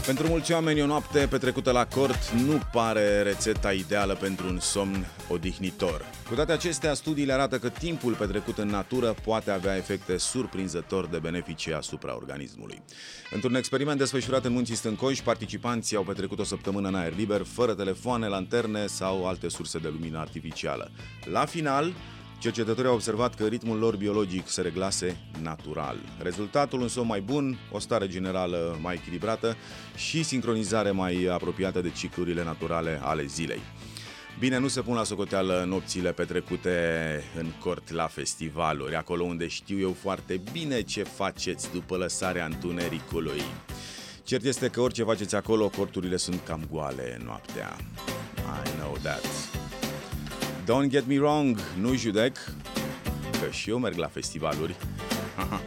Pentru mulți oameni, o noapte petrecută la cort nu pare rețeta ideală pentru un somn odihnitor. Cu toate acestea, studiile arată că timpul petrecut în natură poate avea efecte surprinzător de benefice asupra organismului. Într-un experiment desfășurat în Munții Stâncoși, participanții au petrecut o săptămână în aer liber, fără telefoane, lanterne sau alte surse de lumină artificială. La final, cercetătorii au observat că ritmul lor biologic se reglase natural. Rezultatul, un somn mai bun, o stare generală mai echilibrată și sincronizare mai apropiată de ciclurile naturale ale zilei. Bine, nu se pun la socoteală nopțile petrecute în cort la festivaluri, acolo unde știu eu foarte bine ce faceți după lăsarea întunericului. Cert este că orice faceți acolo, corturile sunt cam goale noaptea. I know that. Don't get me wrong, nu judec, că și eu merg la festivaluri